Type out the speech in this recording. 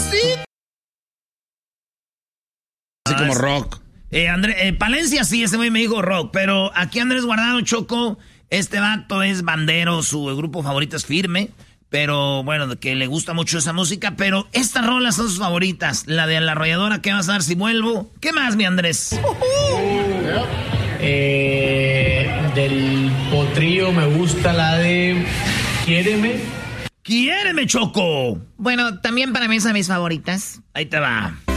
Sí. Así como rock. Palencia sí, ese güey me dijo rock, pero aquí Andrés Guardado, Choco, este vato es bandero, su grupo favorito es Firme, pero bueno, que le gusta mucho esa música, pero estas rolas son sus favoritas, la de La Arrolladora, ¿qué vas a dar si vuelvo? ¿Qué más, mi Andrés? Del Potrillo me gusta la de Quiéreme. ¡Quiéreme, Choco! Bueno, también para mí son mis favoritas. Ahí te va.